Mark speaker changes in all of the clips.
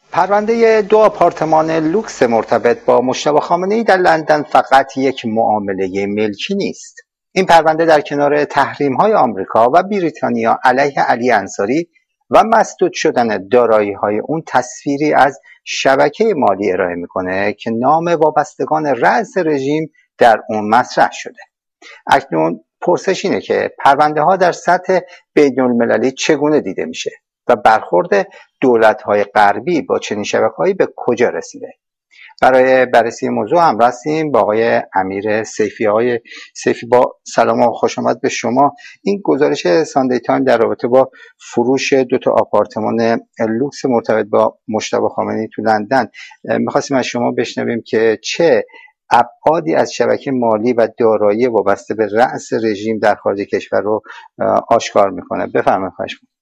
Speaker 1: پرونده 2 آپارتمان لوکس مرتبط با مجتبی خامنه‌ای در لندن فقط یک معامله ملکی نیست. این پرونده در کنار تحریم‌های آمریکا و بریتانیا علیه علی انصاری و مسدود شدن دارایی‌های اون تصویری از شبکه مالی ارائه می‌کنه که نام وابستگان رأس رژیم در اون مطرح شده. اکنون پرسش اینه که پرونده‌ها در سطح بین‌المللی چگونه دیده میشه و برخورد دولت‌های غربی با چنین شبکه‌هایی به کجا رسیده؟ برای بررسی موضوع همراه هستیم با آقای امیر سیفی. آقای سیفی، با سلام و خوش آمد به شما. این گزارش ساندی تایم در رابطه با فروش 2 آپارتمان لوکس مرتبط با مجتبی خامنه‌ای تو لندن، می‌خواستیم از شما بشنویم که چه ابعادی از شبکه مالی و دارایی وابسته به رأس رژیم در خارج کشور رو آشکار می‌کنه. بفرمایید. خواهش می‌کنم.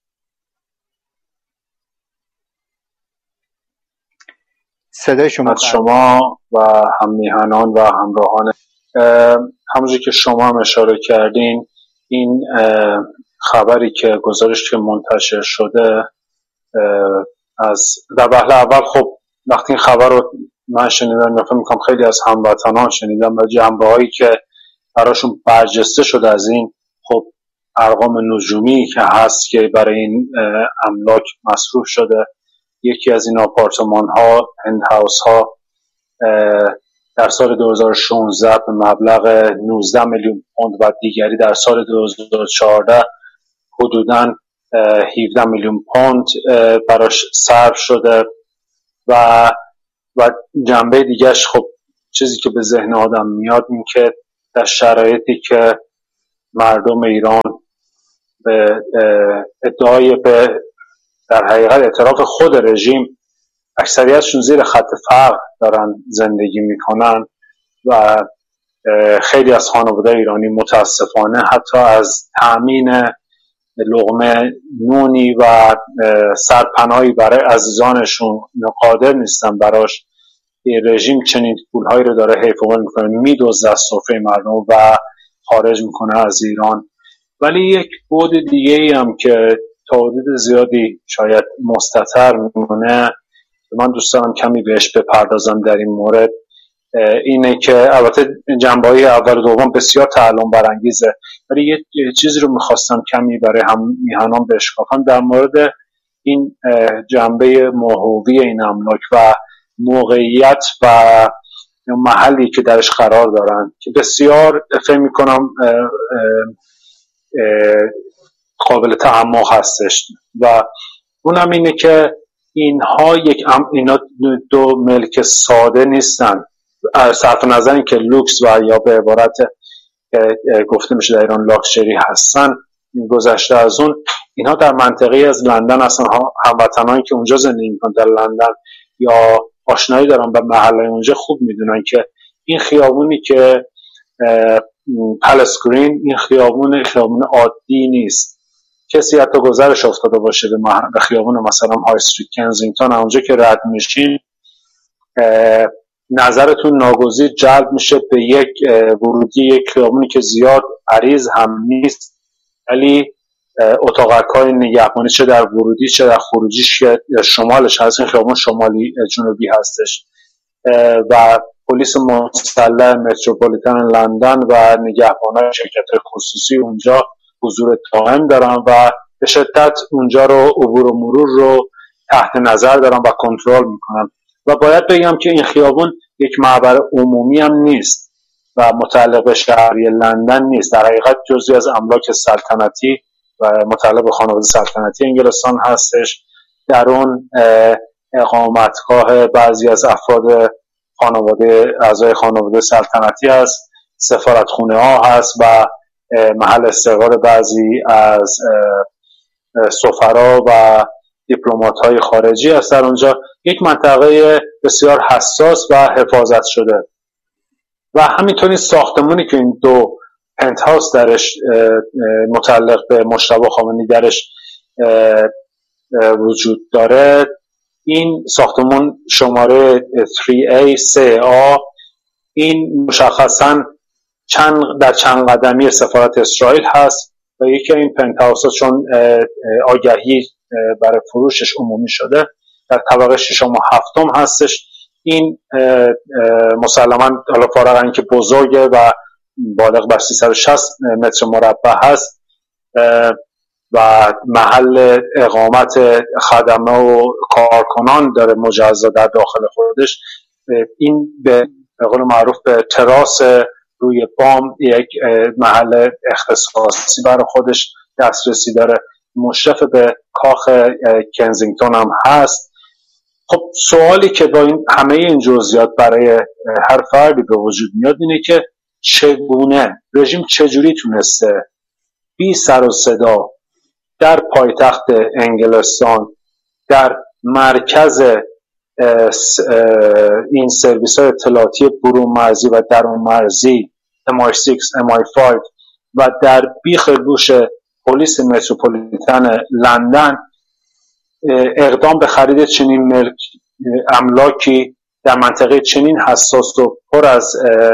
Speaker 1: صدای شما
Speaker 2: از شما و هم میهنان و همراهان، همونجوری که شما هم اشاره کردین، این خبری که گزارش که منتشر شده از در وهله اول، خب وقتی این خبر رو من شنیدم، فکر می‌کنم خیلی از هموطنان شنیدم و جنبه‌هایی که براشون برجسته شده از این، خب ارقام نجومی که هست که برای این املاک مصروف شده. یکی از این آپارتمان ها، هند هاوس ها، در سال 2016 به مبلغ 19 میلیون پوند و دیگری در سال 2014 حدوداً 17 میلیون پوند براش صرف شده و جنبه دیگهش، خب چیزی که به ذهن آدم میاد این که در شرایطی که مردم ایران به ادعای به در حقیقت اعتراف خود رژیم اکثریتشون زیر خط فقر دارن زندگی میکنن و خیلی از خانواده ایرانی متاسفانه حتی از تأمین لقمه نونی و سرپناهی برای عزیزانشون قادر نیستن براش. رژیم چنین پولهایی رو داره حیف میکنه، میدزده از سفره مردم و خارج میکنه از ایران. ولی یک بعد دیگه ای هم که تا حدود زیادی شاید مستتر میمونه، من دوست دارم کمی بهش بپردازم در این مورد، اینه که البته جنبه‌های اول و دوم بسیار تعلم برانگیزه، ولی یه چیزی رو میخواستم کمی برای هم میهنان بشکافم در مورد این جنبه موهوی این املاک و موقعیت و محلی که درش قرار دارن که بسیار فکر میکنم قابل تعمق هستش و اونم اینه که اینا 2 ملک ساده نیستن، صرف نظر این که لوکس و یا به عبارت گفته میشه در ایران لاکچری هستن. گذشته از اون، اینها در منطقه از لندن هستن. هموطنانی که اونجا زندگی میکنن در لندن یا آشنایی دارن به محله اونجا خوب میدونن که این خیابونی که پلس گرین، این خیابون عادی نیست. کسی حتی گذرش افتاده باشه به خیابون مثلا های استریت کنزینگتون، اونجا که رد میشین نظرتون ناگزیر جلب میشه به یک ورودی یک خیابونی که زیاد عریض هم نیست، ولی اتاقک‌های نگهبانی چه در ورودی چه در خروجیش که شمالش هست، این خیابون شمالی جنوبی هستش و پلیس مسلح متروپولیتن لندن و نگهبانای شرکت خصوصی اونجا حضور دائم دارن و به شدت اونجا رو عبور و مرور رو تحت نظر دارن و کنترل میکنن. و باید بگم که این خیابون یک معبر عمومی هم نیست و متعلق به شهری لندن نیست، در حقیقت جزئی از املاک سلطنتی و متعلق به خانواده سلطنتی انگلستان هستش. در اون اقامتگاه بعضی از افراد اعضای خانواده سلطنتی هست، سفارتخونه ها هست و محل استقرار بعضی از سفرا و دیپلمات های خارجی هست. در اونجا یک منطقه بسیار حساس و حفاظت شده و همینطوری ساختمانی که این 2 پنت هاوس درش متعلق به مجتبی خامنه‌ای درش وجود داره، این ساختمون شماره 3A 3A، این مشخصاً در چند قدمی سفارت اسرائیل هست و یکی این پنت هاوس چون آگهی برای فروشش عمومی شده، در طبقه ششم و هفتم هستش. این مسلماً حالا فارغ از اینکه بزرگه و بالغ بر 360 متر مربع هست و محل اقامت خدمه و کارکنان داره مجزا در داخل خودش، این به قول معروف به تراس روی بام یک محل اختصاصی برای خودش دسترسی داره. مشرف به کاخ کنزینگتون هم هست. خب سوالی که با این همه این جزئیات برای هر فردی به وجود میاد اینه که چگونه رژیم چجوری تونسته بی سر و صدا در پایتخت انگلستان، در مرکز این سرویس های اطلاعاتی برون مرزی و درون مرزی MI6 MI5 و در بیخ گوش پلیس متروپولیتن لندن اقدام به خرید چنین املاکی در منطقه چنین حساس و پر از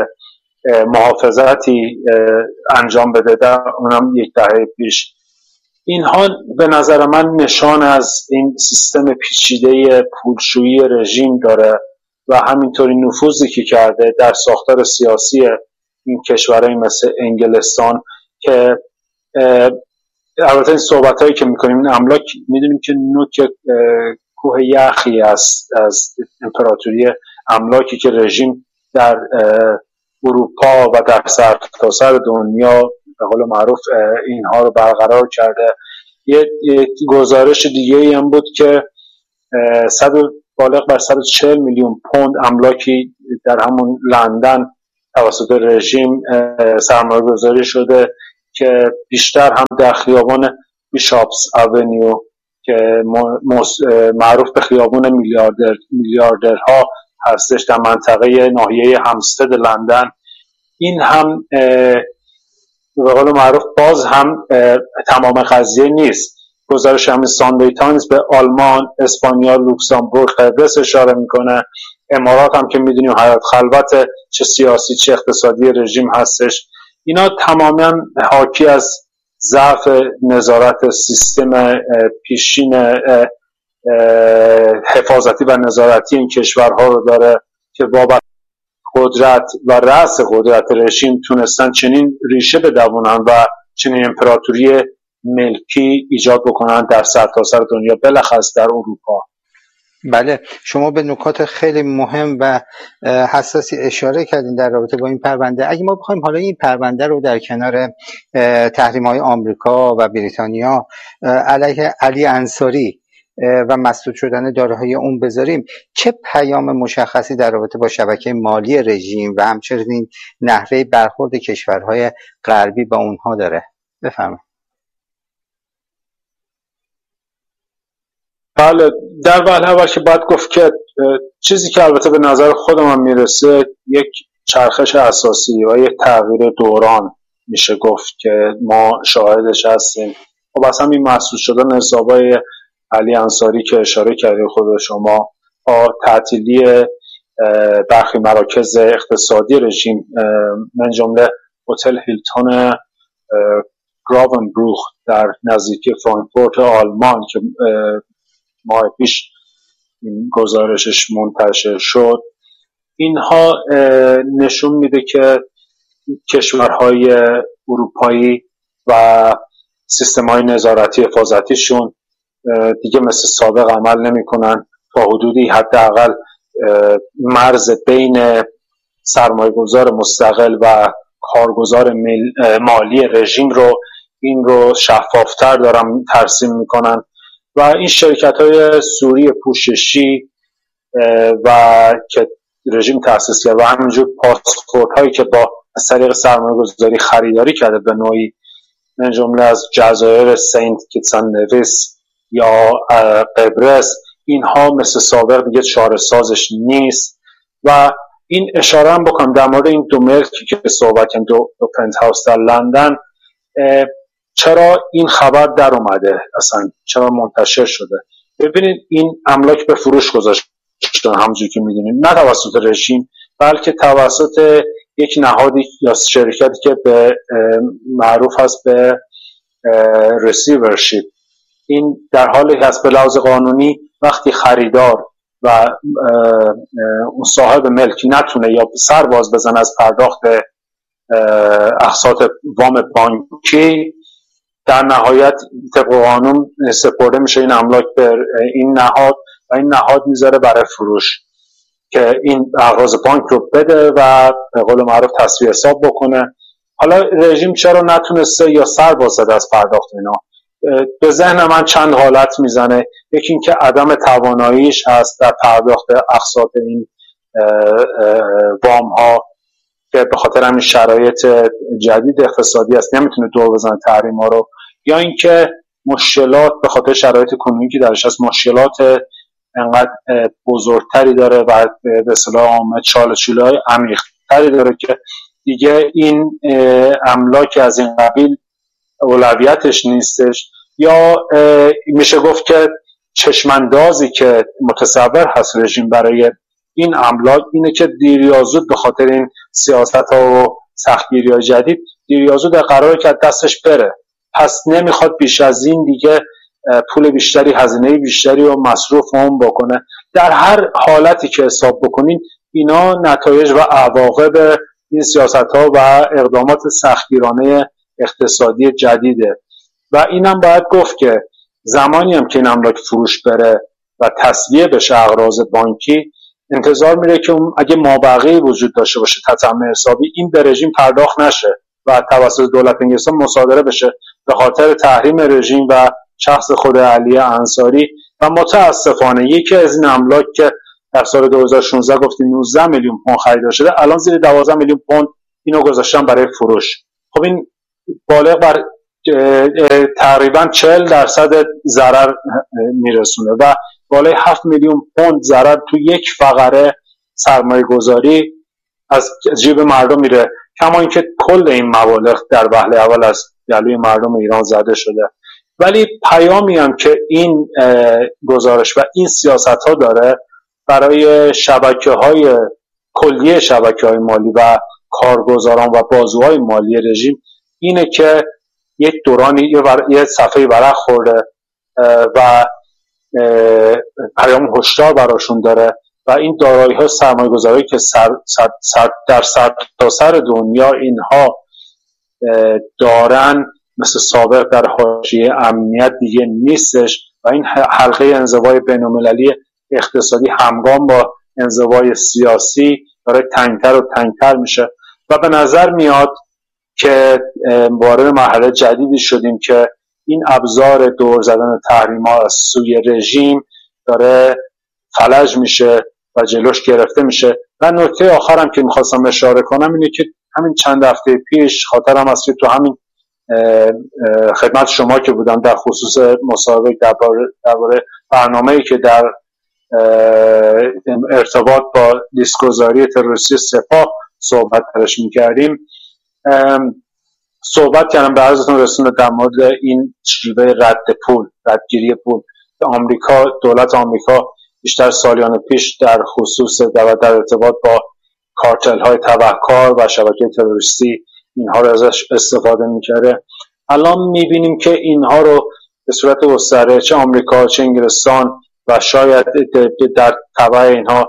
Speaker 2: محافظتی انجام بده، در اونم یک دهه پیش. اینها به نظر من نشان از این سیستم پیچیده پولشویی رژیم داره و همینطوری نفوذی که کرده در ساختار سیاسی این کشورهای مثل انگلستان که البته این صحبت هایی که میکنیم این املاک میدونیم که نوک کوه یخی است از امپراتوری املاکی که رژیم در اروپا و در سرتاسر دنیا به قول معروف اینها رو برقرار کرده. یه گزارش دیگه ای هم بود که بالغ بر 140 میلیون پوند املاکی در همون لندن توسط رژیم سرمایه گذاری شده که بیشتر هم در خیابان بیشاپس اونیو که معروف به خیابان میلیاردرها هستش در منطقه ناحیه همستد لندن. این هم به قول معروف باز هم تمام قضیه نیست. گزارش همین ساندی تایمز به آلمان، اسپانیا، لوکزامبورگ، قبرس اشاره میکنه. امارات هم که میدونیم حیات خلوت چه سیاسی چه اقتصادی رژیم هستش. اینا تماما حاکی از ضعف نظارت سیستم پیشین حفاظتی و نظارتی این کشورها رو داره که بابت قدرت و رأس قدرت رژیم تونستن چنین ریشه بدوونن و چنین امپراتوری ملکی ایجاد بکنن در سرتاسر دنیا، بلخص در اروپا.
Speaker 1: بله، شما به نکات خیلی مهم و حساسی اشاره کردین در رابطه با این پرونده. اگه ما بخوایم حالا این پرونده رو در کنار تحریم‌های آمریکا و بریتانیا علیه علی انصاری و مسدود شدن داروهای اون بذاریم، چه پیام مشخصی در رابطه با شبکه مالی رژیم و همچنین نحوه برخورد کشورهای غربی با اونها داره؟ بفرمایید.
Speaker 2: بله، در اول که باید گفت که چیزی که البته به نظر خودم میرسه یک چرخش اساسی و یک تغییر دوران میشه گفت که ما شاهدش هستیم. خب اصلا این محسوس شدن حسابای علی انصاری که اشاره کردید خود شما با تعطیلی برخی مراکز اقتصادی رژیم من جمله هتل هیلتون گراونبروخ در نزدیکی فرانکفورت آلمان که ماه پیش این گزارشش منتشر شد، اینها نشون میده که کشورهای اروپایی و سیستم‌های نظارتی حفاظتیشون دیگه مثل سابق عمل نمی‌کنن. تا حدودی حداقل مرز بین سرمایه‌گذار مستقل و کارگزار مالی رژیم رو شفافتر دارن ترسیم میکنن و این شرکت‌های سوری پوششی و که رژیم تأسیس کرد و همینجور پاسپورت‌هایی که با از طریق سرمایه‌گذاری خریداری کرده به نوعی، من جمله از جزایر سنت کیتس اند نویس یا قبرس، اینها مثل سابق دیگه چاره سازش نیست. و این اشاره هم بکنم در مورد این دو ملکی که صحبت کردن، دو پنت هاوس در لندن، چرا این خبر در اومده، اصلا چرا منتشر شده؟ ببینید این املاک به فروش گذاشته همونجوری که میدونید، نه توسط رژیم بلکه توسط یک نهادی یا شرکتی که به معروف هست به رسیورشیپ. این در حالی هست به لحاظ قانونی وقتی خریدار و اون صاحب ملک نتونه یا سر باز بزنه از پرداخت اقساط وام بانکی، در نهایت طبق قانون سپرده میشه این املاک به این نهاد و این نهاد میذاره برای فروش که این اقراض بانک رو بده و به قول معروف تسویه حساب بکنه. حالا رژیم چرا نتونسته یا سر باز زده از پرداخت اینا؟ به ذهن من چند حالت میزنه. یکی این که عدم تواناییش هست در پرداخت اقساط این وام ها که به خاطر همین شرایط جدید اقتصادی است نمیتونه دور بزنه تحریم ها رو، یا اینکه مشکلات به خاطر شرایط کنونی که درش هست مشکلات انقدر بزرگتری داره و به اصطلاح عامه چالش‌های عمیق‌تری داره که دیگه این املاک از این قبیل اولویتش نیستش، یا میشه گفت که چشماندازی که متصور هست رژیم برای این املاک اینه که دیر یا زود به خاطر این سیاست‌ها و سختگیری‌های جدید دیر یا زود قراره که از دستش بره، پس نمیخواد بیش از این دیگه پول بیشتری، هزینه بیشتری و مصروف اون بکنه. در هر حالتی که حساب بکنین اینا نتایج و عواقب این سیاست‌ها و اقدامات سختگیرانه اقتصادی جدیده و اینم باید گفت که زمانی هم که این املاک فروش بره و تسویه بشه اقراض بانکی، انتظار میره که اگه مابقی وجود داشته باشه تطمع حسابی، این به رژیم پرداخت نشه و توسط دولت انگلستان مصادره بشه به خاطر تحریم رژیم و شخص خود علی انصاری. و متاسفانه یکی از این املاک که در سال 2016 گفتیم 19 میلیون پوند خریدار شده، الان زیر 12 میلیون پوند اینو گذاشتن برای فروش. خب این بالغ بر تقریبا 40% ضرر میرسونه و بالای 7 میلیون پوند ضرر تو یک فقره سرمایه گذاری از جیب مردم میره، کما اینکه کل این مبالغ در وهله اول از گلوی مردم ایران زده شده. ولی پیامی هم که این گزارش و این سیاست ها داره برای شبکه‌های کلیه شبکه‌های مالی و کارگزاران و بازوهای مالی رژیم اینه که یک دورانی یه صفحه ورق خورده و پیام هشدار براشون داره و این دارایی‌ها سرمایه‌گذاری که در سرتاسر دنیا اینها دارن مثل سابق در حاشیه امنیت دیگه نیستش و این حلقه انزوای بین‌المللی اقتصادی همگام با انزوای سیاسی داره تنگتر و تنگتر میشه و به نظر میاد که وارد مرحله جدیدی شدیم که این ابزار دور زدن تحریم‌ها از سوی رژیم داره فلج میشه و جلوش گرفته میشه. و نکته آخرم که میخواستم اشاره کنم اینه که همین چند هفته پیش خاطرم است که تو همین خدمت شما که بودم در خصوص مصاحبه درباره برنامه‌ای که در ارتباط با لیست‌گذاری تروریستی سپاه صحبت درش میکردیم، صحبت کردم به عرضتون رسونده در مورد این شیوه ردگیری پول که دولت آمریکا بیشتر سالیان پیش در خصوص در ارتباط با کارتل های تبهکار و شبکه تروریستی اینها رو ازش استفاده میکرده. الان میبینیم که اینها رو به صورت گسترده چه آمریکا چه انگلستان و شاید در تبع اینها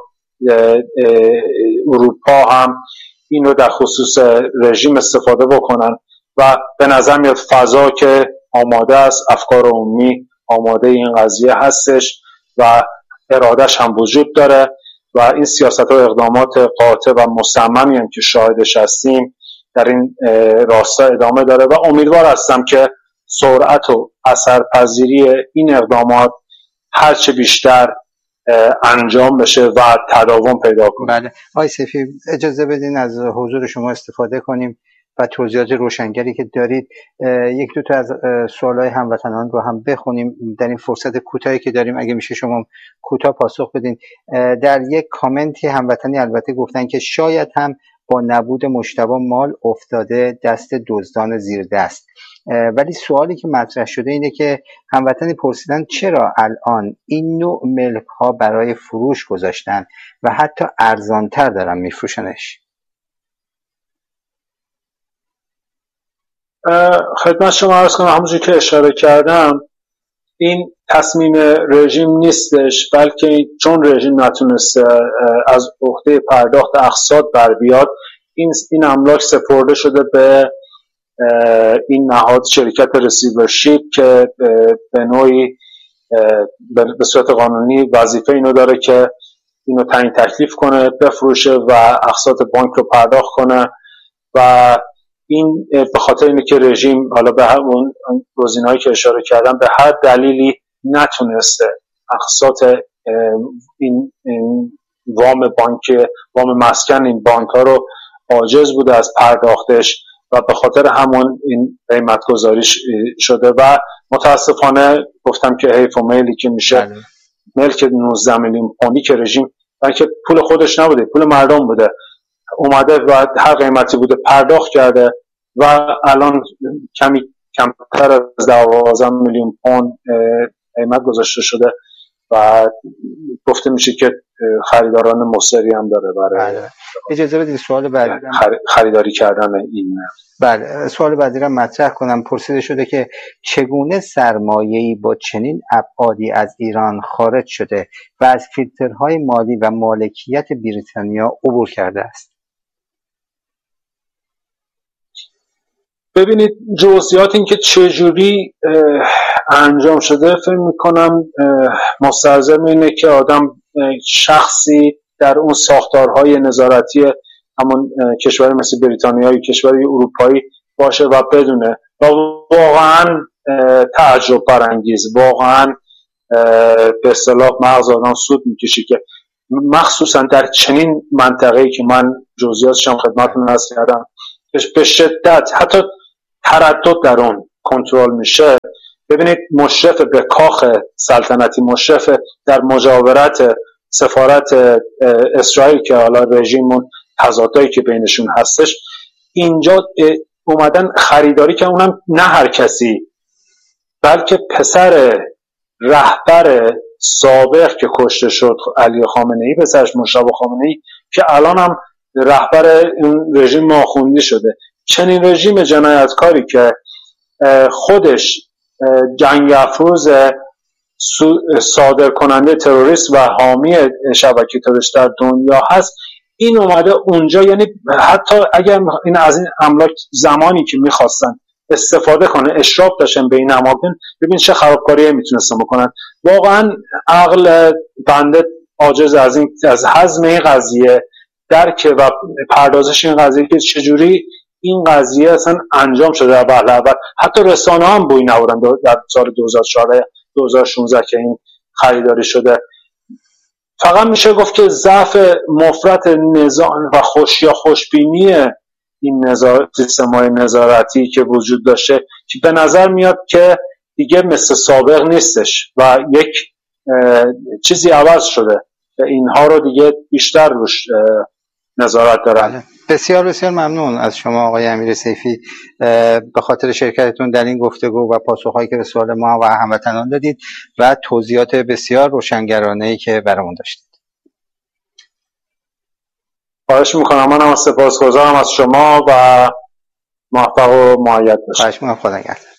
Speaker 2: اروپا هم این رو در خصوص رژیم استفاده بکنن و به نظر میاد فضا که آماده است، افکار عمومی آماده این قضیه هستش و ارادش هم وجود داره و این سیاست و اقدامات قاطع و مصممی هم که شاهدش هستیم در این راستا ادامه داره و امیدوار هستم که سرعت و اثرپذیری این اقدامات هرچه بیشتر انجام بشه و تداوم پیدا کنه.
Speaker 1: بله آقای سیفی، اجازه بدین از حضور شما استفاده کنیم و توضیحات روشنگری که دارید یک دو تا از سوالای هموطنان رو هم بخونیم در این فرصت کوتاهی که داریم. اگه میشه شما کوتاه پاسخ بدین. در یک کامنتی هموطنی البته گفتن که شاید هم با نبود مجتبی مال افتاده دست دزدان زیر دست، ولی سوالی که مطرح شده اینه که هموطنی پرسیدن چرا الان این نوع ملک ها برای فروش گذاشتن و حتی ارزانتر دارن میفروشنش.
Speaker 2: خدمت شما عرض کنم همونجوری که اشاره کردم این تصمیم رژیم نیستش، بلکه چون رژیم نتونسته از عهده پرداخت اقساط بر بیاد، این املاک سپرده شده به این نهاد شرکت رسیورشیپ که به نوعی به صورت قانونی وظیفه اینو داره که اینو تعیین تکلیف کنه، بفروشه و اقساط بانک رو پرداخت کنه. و این به خاطر اینه که رژیم حالا به همون گزینه‌هایی که اشاره کردم به هر دلیلی نتونسته اقساط این وام مسکن این بانک ها رو عاجز بوده از پرداختش و به خاطر همون این قیمت گذاریش شده. و متاسفانه گفتم که حیف و میلی که میشه ملک 19 میلیون پوندی که رژیم بلکه پول خودش نبوده، پول مردم بوده، اومده و هر قیمتی بوده پرداخت کرده و الان کمی کمتر از 12 میلیون پوند قیمت گذاشته شده و گفته میشه که خریداران مصری هم داره برای
Speaker 1: اجازه بدید سوال بعدی
Speaker 2: خریداری کردن این.
Speaker 1: بله، سوال بعدی را مطرح کنم. پرسیده شده که چگونه سرمایه‌ای با چنین ابعادی از ایران خارج شده و از فیلترهای مالی و مالکیت بریتانیا عبور کرده است؟
Speaker 2: ببینید جزئیات این که چجوری انجام شده فکر میکنم مستلزم اینه که آدم شخصی در اون ساختارهای نظارتی همون کشوری مثل بریتانیا یا کشوری اروپایی باشه و بدونه و واقعا تعجب برانگیز، واقعا به اصطلاح مغز آدم سود میکشه که مخصوصا در چنین منطقه‌ای که من جزئیاتش هم خدمتتون عرض کردم به شدت حتی تردد در اون کنترل میشه. ببینید مشرف به کاخ سلطنتی، مشرف در مجاورت سفارت اسرائیل که حالا رژیمون تضادایی که بینشون هستش، اینجا اومدن خریداری که اونم نه هر کسی بلکه پسر رهبر سابق که کشته شد علی خامنه‌ای، پسرش مجتبی خامنه‌ای که الان هم رهبر این رژیم آخوندی شده. چنین رژیم جنایتکاری که خودش جنگ افروز صادر کننده تروریست و حامی شبکه تروریست در دنیا هست، این اومده اونجا، یعنی حتی اگر این از این املاک زمانی که میخواستن استفاده کنه اشراف داشتن به این اماکن، ببین چه خرابکاریایی میتونستن بکنن. واقعا عقل بنده عاجز از هضم این قضیه، درک و پردازش این قضیه که چجوری این قضیه اصلا انجام شده. اول حتی رسانه هم بوی نبردن در سال 2014 2016 که این خریداری شده. فقط میشه گفت که ضعف مفرط نظام و خوشبینی این سیستم‌های نظارتی که وجود داشته که به نظر میاد که دیگه مثل سابق نیستش و یک چیزی عوض شده و اینها رو دیگه بیشتر روش نظارت دارن.
Speaker 1: بسیار بسیار ممنون از شما آقای امیر سیفی به خاطر شرکتتون در این گفتگو و پاسخهایی که به سوال ما و هموطنان دادید و توضیحات بسیار روشنگرانه‌ای که برامون داشتید.
Speaker 2: خواهش میکنم، منم سپاسگزارم از شما و موفق و مؤید باشید.
Speaker 1: خواهش میکنم، خدا نگهدار.